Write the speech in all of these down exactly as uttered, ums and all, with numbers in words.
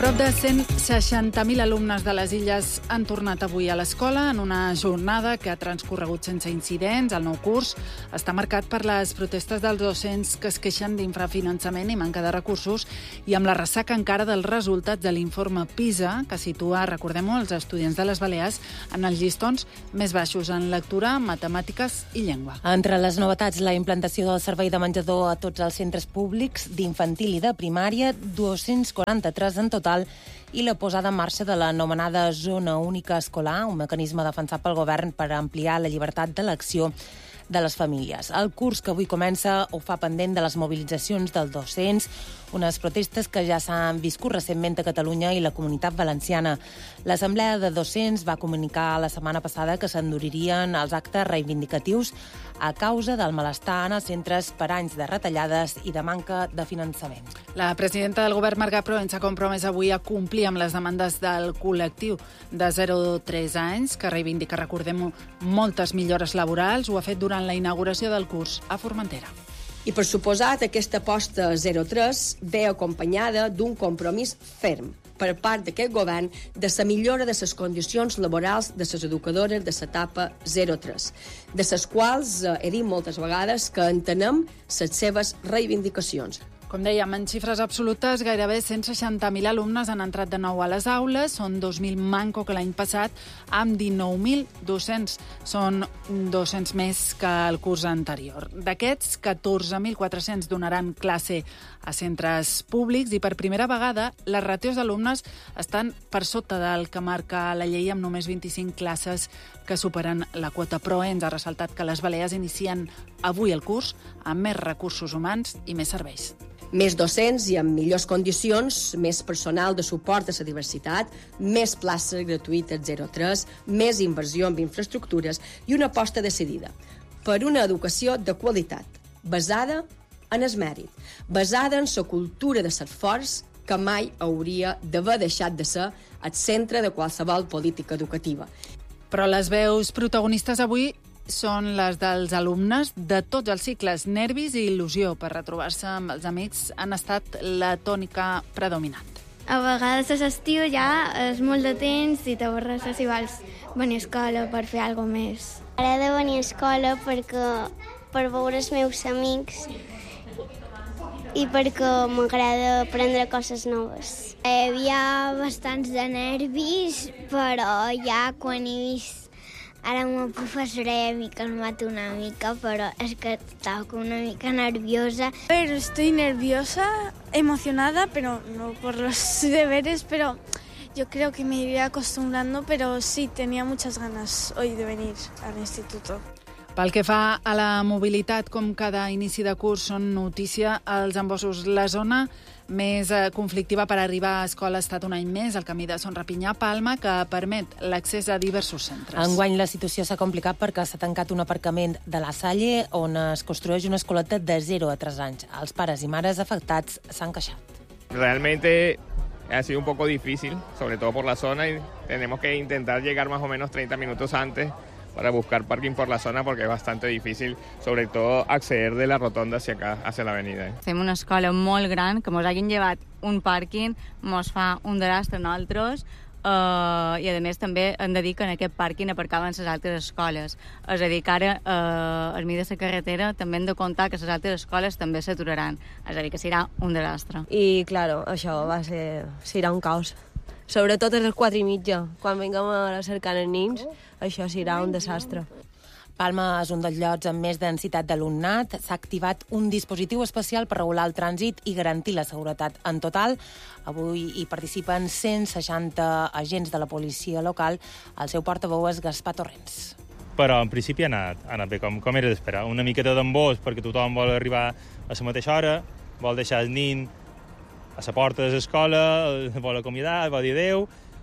Prop de cent seixanta mil alumnes de les Illes han tornat avui a l'escola en una jornada que ha transcorregut sense incidents. El nou curs està marcat per les protestes dels docents que es queixen d'infrafinançament i manca de recursos i amb la ressaca encara dels resultats de l'informe PISA, que situa, recordem-ho, els estudiants de les Balears en els llistons més baixos en lectura, matemàtiques i llengua. Entre les novetats, la implantació del servei de menjador a tots els centres públics d'infantil i de primària, dos-cents quaranta-tres en total, i la posada en marxa de l'anomenada Zona Única Escolar, un mecanisme defensat pel govern per ampliar la llibertat d'elecció de les famílies. El curs que avui comença ho fa pendent de les mobilitzacions dels docents, unes protestes que ja s'han viscut recentment a Catalunya i la Comunitat Valenciana. L'Assemblea de Docents va comunicar la setmana passada que s'enduririen els actes reivindicatius a causa del malestar en els centres per anys de retallades i de manca de finançament. La presidenta del govern, Marga Proen, s'ha compromès avui a complir amb les demandes del col·lectiu de zero a tres anys, que reivindica, recordem-ho, moltes millores laborals. Ho ha fet durant la inauguració del curs a Formentera. I, per suposat, aquesta aposta zero a tres ve acompanyada d'un compromís ferm per part d'aquest govern de la millora de les condicions laborals de les educadores de l'etapa zero a tres, de les quals eh, he dit moltes vegades que entenem les seves reivindicacions. Com dèiem, en xifres absolutes, gairebé cent seixanta mil alumnes han entrat de nou a les aules, són dos mil manco que l'any passat, amb dinou mil docents. Són dos-cents més que el curs anterior. D'aquests, catorze mil quatre-cents donaran classe a centres públics i per primera vegada les ràtios d'alumnes estan per sota del que marca la llei, amb només vint-i-cinc classes que superen la quota. Però ens ha ressaltat que les Balears inicien avui el curs amb més recursos humans i més serveis. Més docents i amb millors condicions, més personal de suport a la diversitat, més places gratuïtes zero a tres, més inversió en infraestructures i una aposta decidida per una educació de qualitat, basada en el mèrit, basada en la cultura de l'esforç que mai hauria d'haver deixat de ser el centre de qualsevol política educativa. Però les veus protagonistes avui són les dels alumnes de tots els cicles. Nervis i il·lusió per retrobar-se amb els amics han estat la tònica predominant. A vegades a l'estiu ja és molt de temps i t'avorres si vols venir a escola per fer alguna cosa més. M'agrada venir a escola perquè per veure els meus amics i perquè m'agrada aprendre coses noves. Hi havia bastants de nervis, però ja quan he vist ara amb la professora ja m'he calmat una mica, pero es que estaba una mica nerviosa. Pero estoy nerviosa, emocionada, pero no por los deberes, pero yo creo que me iré acostumbrando, pero sí, tenía muchas ganas hoy de venir al instituto. Pel que fa a la mobilitat, com cada inici de curs són notícia els embossos. La zona més conflictiva per arribar a escola ha estat un any més el camí de Son Rapinyà-Palma, que permet l'accés a diversos centres. Enguany la situació s'ha complicat perquè s'ha tancat un aparcament de la Salle on es construeix una escoleta de zero a tres anys. Els pares i mares afectats s'han queixat. Realmente ha sido un poco difícil, sobre todo por la zona, y tenemos que intentar llegar más o menos treinta minutos antes para buscar parking por la zona, porque es bastante difícil, sobre todo, acceder de la rotonda hacia acá, hacia la avenida. Fem una escola molt gran, que mos hagin llevat un pàrquing, mos fa un desastre a nosaltres, uh, i a més també hem de dir que en aquest pàrquing aparcaven les altres escoles. És a dir, que ara, uh, al mig de la carretera, també hem de comptar que les altres escoles també s'aturaran. És a dir, que serà un desastre. I, claro, això va ser, serà un caos. Sobretot a les quatre i mitja, quan vinguem a cercar els nins, això serà un desastre. Palma és un dels llocs amb més densitat d'alumnat. S'ha activat un dispositiu especial per regular el trànsit i garantir la seguretat. En total, avui hi participen cent seixanta agents de la policia local. El seu portaveu és Gaspar Torrents. Però en principi ha anat, ha anat bé, com, com era d'esperar. Una miqueta d'embós, perquè tothom vol arribar a la mateixa hora, vol deixar el nin a la porta de l'escola, vol acomiadar, vol dir adéu,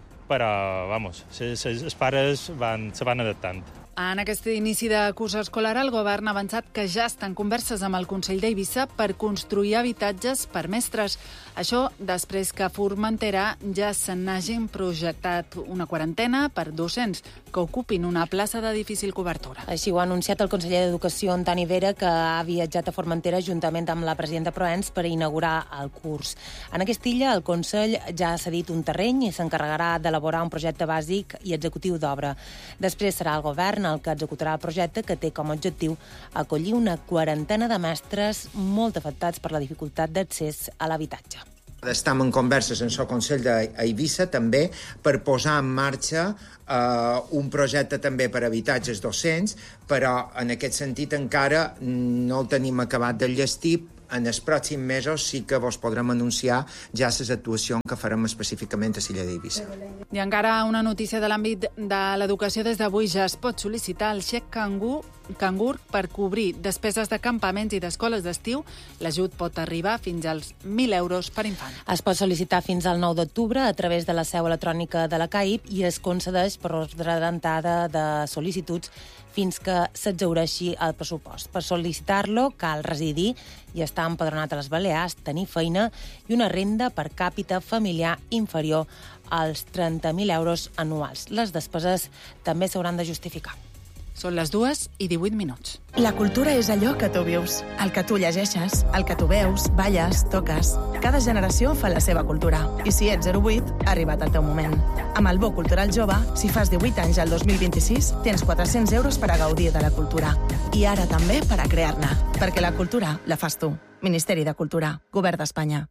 però, vamos, els pares van, se van adaptant. En aquest inici de curs escolar, el govern ha avançat que ja estan converses amb el Consell d'Eivissa per construir habitatges per mestres. Això després que a Formentera ja se n'hagin projectat una quarantena per docents que ocupin una plaça de difícil cobertura. Així ho ha anunciat el conseller d'Educació, Antoni Vera, que ha viatjat a Formentera juntament amb la presidenta Proens per inaugurar el curs. En aquesta illa, el Consell ja ha cedit un terreny i s'encarregarà d'elaborar un projecte bàsic i executiu d'obra. Després serà el govern el que executarà el projecte, que té com a objectiu acollir una quarantena de mestres molt afectats per la dificultat d'accés a l'habitatge. Estem en converses en el Consell d'Eivissa també per posar en marxa eh, un projecte també per habitatges docents, però en aquest sentit encara no el tenim acabat de llestir. En els pròxims mesos sí que vos podrem anunciar ja les actuacions que farem específicament a l'illa d'Eivissa. I encara una notícia de l'àmbit de l'educació. Des d'avui ja es pot sol·licitar el xec cangur, cangur per cobrir despeses de campaments i d'escoles d'estiu. L'ajut pot arribar fins als mil euros per infant. Es pot sol·licitar fins al nou d'octubre a través de la seu electrònica de la C A I P i es concedeix per ordre d'entrada de sol·licituds fins que s'exhaureixi el pressupost. Per sol·licitar-lo cal residir i estar empadronat a les Balears, tenir feina i una renda per càpita familiar inferior als trenta mil euros anuals. Les despeses també s'hauran de justificar. Són les dues i divuit minuts. La cultura és allò que tu vius, el que tu llegeixes, el que tu veus, balles, toques. Cada generació fa la seva cultura. I si ets zero vuit, ha arribat el teu moment. Amb el Bo Cultural Jove, si fas divuit anys al dos mil vint-i-sis, tens quatre-cents euros per a gaudir de la cultura. I ara també per a crear-ne. Perquè la cultura la fas tu. Ministeri de Cultura, Govern d'Espanya.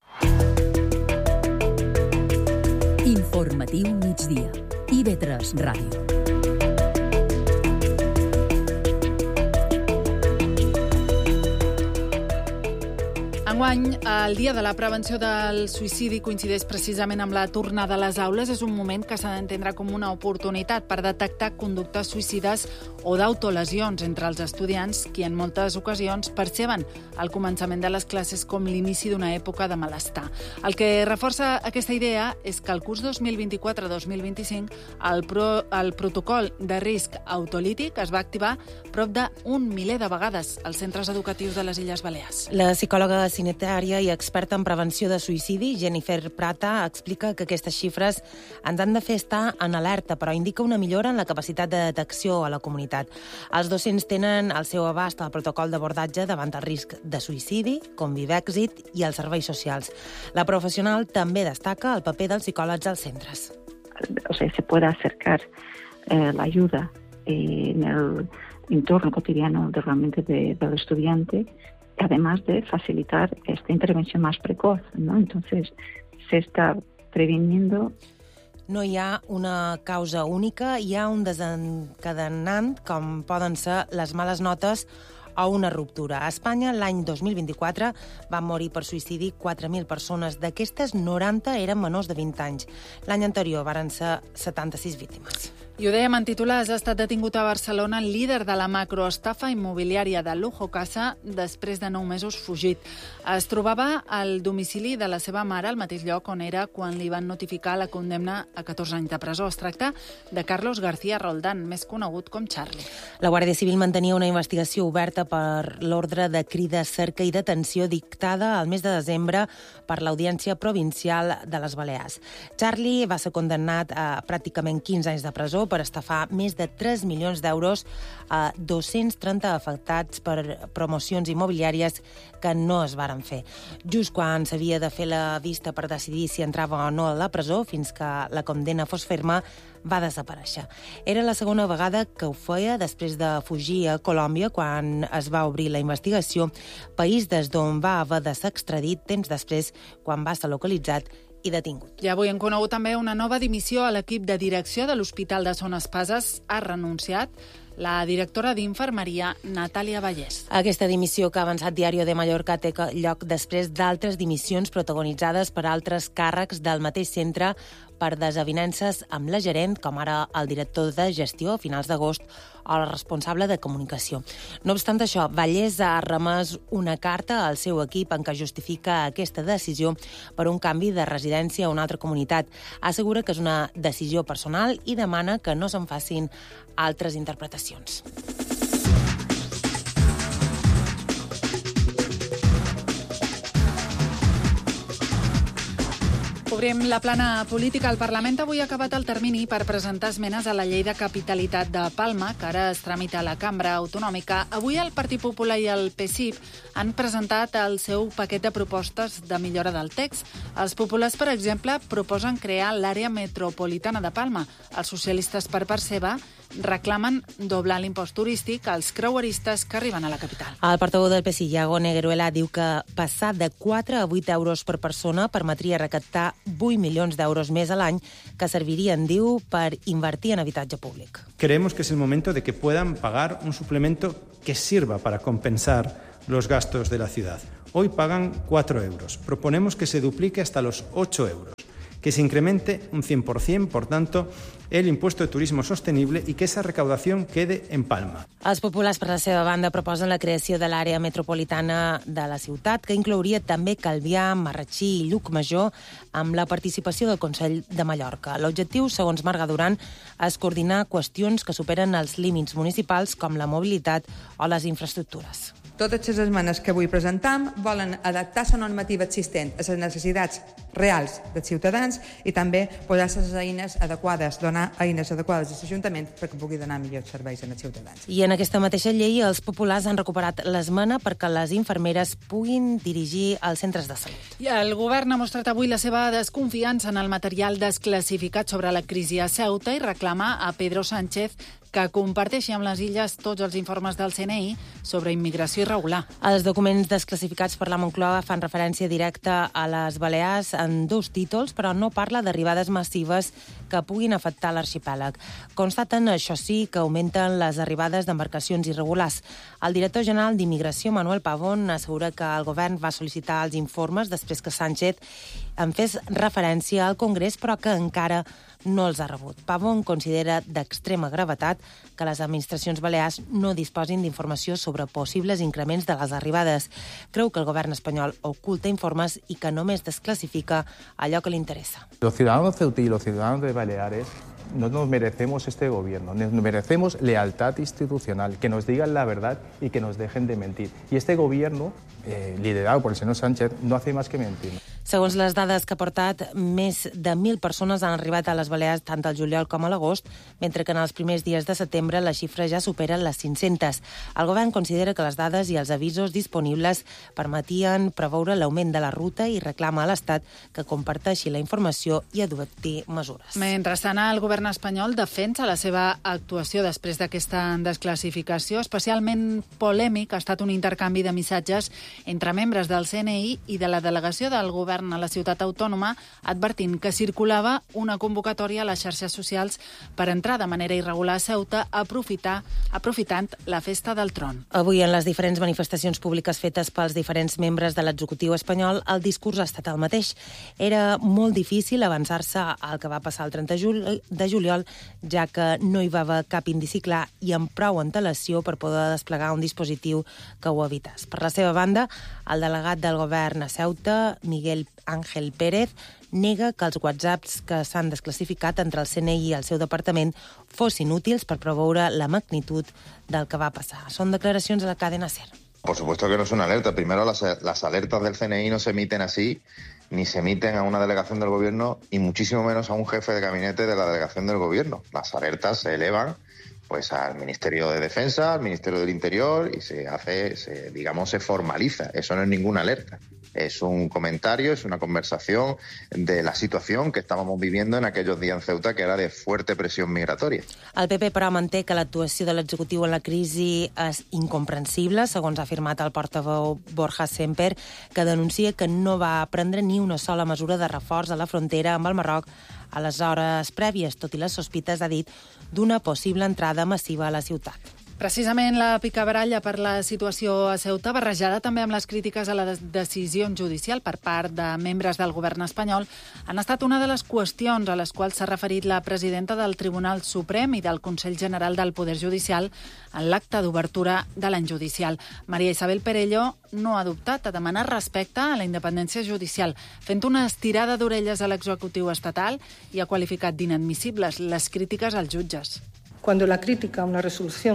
Informatiu migdia. I V tres Ràdio. Enguany, el Dia de la Prevenció del Suïcidi coincideix precisament amb la tornada a les aules. És un moment que s'ha d'entendre com una oportunitat per detectar conductes suïcides o d'autolesions entre els estudiants, qui en moltes ocasions perceben el començament de les classes com l'inici d'una època de malestar. El que reforça aquesta idea és que el curs dos mil vint-i-quatre dos mil vint-i-cinc el, pro, el protocol de risc autolític es va activar prop d'un miler de vegades als centres educatius de les Illes Balears. La psicòloga sanitària i experta en prevenció de suïcidi, Jennifer Prata, explica que aquestes xifres ens han de fer estar en alerta, però indica una millora en la capacitat de detecció a la comunitat. Els docents tenen al seu abast el protocol d'abordatge davant el risc de suïcidi, Convivèxit i els serveis socials. La professional també destaca el paper dels psicòlegs als centres. O sea, se puede acercar eh, la ayuda eh, en el entorno cotidiano de, realmente de, del estudiante, además de facilitar esta intervención más precoz, ¿no? Entonces, se está previniendo. No hi ha una causa única, hi ha un desencadenant, com poden ser les males notes o una ruptura. A Espanya, l'any dos mil vint-i-quatre, van morir per suïcidi quatre mil persones. D'aquestes, noranta eren menors de vint anys. L'any anterior varen ser setanta-sis víctimes. I ho dèiem en titulars, ha estat detingut a Barcelona el líder de la macroestafa immobiliària de Lujo Casa després de nou mesos fugit. Es trobava al domicili de la seva mare, al mateix lloc on era quan li van notificar la condemna a catorze anys de presó. Es tracta de Carlos García Roldán, més conegut com Charlie. La Guàrdia Civil mantenia una investigació oberta per l'ordre de crida, cerca i detenció dictada al mes de desembre per l'Audiència Provincial de les Balears. Charlie va ser condemnat a pràcticament quinze anys de presó per estafar més de tres milions d'euros a dos-cents trenta afectats per promocions immobiliàries que no es varen fer. Just quan s'havia de fer la vista per decidir si entrava o no a la presó, fins que la condemna fos ferma, va desaparèixer. Era la segona vegada que ho feia després de fugir a Colòmbia quan es va obrir la investigació, país des d'on va haver de ser extradit temps després quan va ser localitzat i detingut. I avui hem conegut també una nova dimissió a l'equip de direcció de l'Hospital de Son Espases. Ha renunciat la directora d'Infermeria, Natàlia Vallès. Aquesta dimissió que ha avançat Diario de Mallorca té lloc després d'altres dimissions protagonitzades per altres càrrecs del mateix centre per desavinences amb la gerent, com ara el director de gestió a finals d'agost o la responsable de comunicació. No obstant això, Vallès ha remès una carta al seu equip en què justifica aquesta decisió per un canvi de residència a una altra comunitat. Assegura que és una decisió personal i demana que no se'n facin altres interpretacions. Obrim la plana política. El Parlament avui ha acabat el termini per presentar esmenes a la llei de capitalitat de Palma, que ara es tramita a la Cambra Autonòmica. Avui el Partit Popular i el P S I B han presentat el seu paquet de propostes de millora del text. Els populars, per exemple, proposen crear l'àrea metropolitana de Palma. Els socialistes, per part seva, reclamen doblar l'impost turístic als creueristes que arriben a la capital. El portaveu del P S I, Iago Negueruela, diu que passar de quatre a vuit euros per persona permetria recaptar vuit milions d'euros més a l'any que servirien, diu, per invertir en habitatge públic. Creemos que es el momento de que puedan pagar un suplemento que sirva para compensar los gastos de la ciudad. Hoy pagan cuatro euros. Proponemos que se duplique hasta los ocho euros. Que se incremente un cien por ciento, por tanto, el impuesto de turismo sostenible y que esa recaudación quede en Palma. Els populars, per la seva banda, proposen la creació de l'àrea metropolitana de la ciutat, que inclouria també Calvià, Marratxí i Llucmajor, amb la participació del Consell de Mallorca. L'objectiu, segons Marga Duran, és coordinar qüestions que superen els límits municipals, com la mobilitat o les infraestructures. Totes les esmenes que avui presentam volen adaptar la normativa existent a les necessitats reals dels ciutadans i també posar les eines adequades, donar eines adequades als ajuntaments perquè pugui donar millors serveis als ciutadans. I en aquesta mateixa llei els populars han recuperat l'esmena perquè les infermeres puguin dirigir els centres de salut. I el govern ha mostrat avui la seva desconfiança en el material desclassificat sobre la crisi a Ceuta i reclama a Pedro Sánchez que comparteixi amb les illes tots els informes del C N I sobre immigració irregular. Els documents desclassificats per la Moncloa fan referència directa a les Balears en dos títols, però no parla d'arribades massives que puguin afectar l'arxipèlag. Constaten, això sí, que augmenten les arribades d'embarcacions irregulars. El director general d'Immigració, Manuel Pavón, assegura que el govern va sol·licitar els informes després que Sánchez en fes referència al Congrés, però que encara no els ha rebut. Pavón considera d'extrema gravetat que les administracions balears no disposin d'informació sobre possibles increments de les arribades. Creu que el govern espanyol oculta informes i que només desclassifica allò que li interessa. Los ciudadanos ceutí y los ciudadanos de Baleares no nos merecemos este gobierno, nos merecemos lealtad institucional, que nos digan la verdad y que nos dejen de mentir. Y este gobierno, eh, liderado por el señor Sánchez, no hace más que mentir. Segons les dades que ha portat, més de mil persones han arribat a les Balears tant al juliol com a l'agost, mentre que en els primers dies de setembre la xifra ja supera les cinc-centes. El govern considera que les dades i els avisos disponibles permetien preveure l'augment de la ruta i reclama a l'Estat que comparteixi la informació i adopti mesures. Mentrestant, el govern espanyol defensa la seva actuació després d'aquesta desclassificació. Especialment polèmic ha estat un intercanvi de missatges entre membres del C N I i de la delegació del govern a la ciutat autònoma, advertint que circulava una convocatòria a les xarxes socials per entrar de manera irregular a Ceuta, aprofitar, aprofitant la festa del tron. Avui, en les diferents manifestacions públiques fetes pels diferents membres de l'executiu espanyol, el discurs ha estat el mateix. Era molt difícil avançar-se al que va passar el trenta de juliol, ja que no hi va haver cap indici clar i amb prou antelació per poder desplegar un dispositiu que ho evités. Per la seva banda, el delegat del govern a Ceuta, Miguel Ángel Pérez, nega que els whatsapps que s'han desclassificat entre el C N I i el seu departament fossin útils per preveure la magnitud del que va passar. Són declaracions a la cadena SER. Por supuesto que no es una alerta. Primero, las, las alertas del C N I no se emiten así, ni se emiten a una delegación del gobierno, y muchísimo menos a un jefe de gabinete de la delegación del gobierno. Las alertas se elevan pues al Ministerio de Defensa, al Ministerio del Interior, y se hace, se, digamos, se formaliza. Eso no es ninguna alerta. Es un comentario, es una conversación de la situación que estábamos viviendo en aquellos días en Ceuta, que era de fuerte presión migratoria. El P P, però, manté que l'actuació de l'executiu en la crisi és incomprensible, segons ha afirmat el portaveu Borja Semper, que denuncia que no va prendre ni una sola mesura de reforç a la frontera amb el Marroc a les hores prèvies, tot i les sospites, ha dit, d'una possible entrada massiva a la ciutat. Precisament la picabaralla per la situació a Ceuta, barrejada també amb les crítiques a la decisió judicial per part de membres del govern espanyol, han estat una de les qüestions a les quals s'ha referit la presidenta del Tribunal Suprem i del Consell General del Poder Judicial en l'acte d'obertura de l'any judicial. Maria Isabel Perelló no ha dubtat a demanar respecte a la independència judicial, fent una estirada d'orelles a l'executiu estatal i ha qualificat d'inadmissibles les crítiques als jutges. Cuando la crítica a una resolución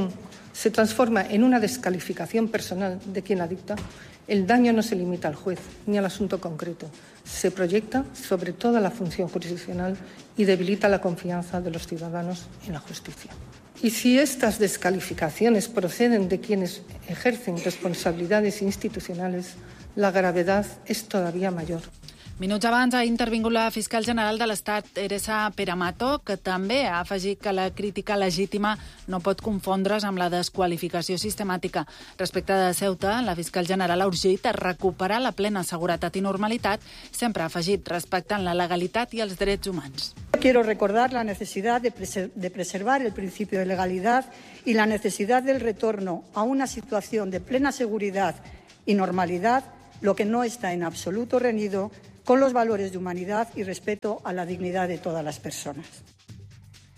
se transforma en una descalificación personal de quien la dicta, el daño no se limita al juez ni al asunto concreto. Se proyecta sobre toda la función jurisdiccional y debilita la confianza de los ciudadanos en la justicia. Y si estas descalificaciones proceden de quienes ejercen responsabilidades institucionales, la gravedad es todavía mayor. Minuts abans ha intervingut la fiscal general de l'Estat, Teresa Peramato, que també ha afegit que la crítica legítima no pot confondre's amb la desqualificació sistemàtica. Respecte de Ceuta, la fiscal general ha urgit a recuperar la plena seguretat i normalitat, sempre ha afegit respectant la legalitat i els drets humans. Quiero recordar la necesidad de, preser- de preservar el principio de legalidad y la necesidad del retorno a una situación de plena seguridad y normalidad, lo que no está en absoluto reñido con los valores de humanidad y respeto a la dignidad de todas las personas.